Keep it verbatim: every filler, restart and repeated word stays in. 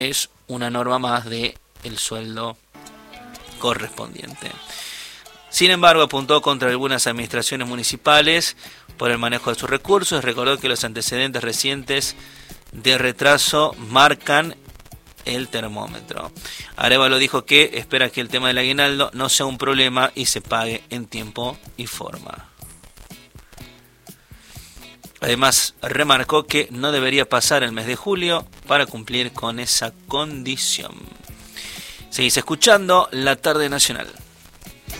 es una norma más de el sueldo correspondiente. Sin embargo, apuntó contra algunas administraciones municipales por el manejo de sus recursos. Recordó que los antecedentes recientes de retraso marcan el termómetro. Arévalo dijo que espera que el tema del aguinaldo no sea un problema y se pague en tiempo y forma. Además, remarcó que no debería pasar el mes de julio para cumplir con esa condición. Seguís escuchando La Tarde Nacional.